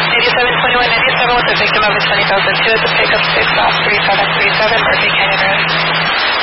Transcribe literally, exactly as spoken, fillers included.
eighty-seven twenty-one ninety-seven with a victim over twenty thousand two at the pickup six off three seven three seven Murphy Canyon Road.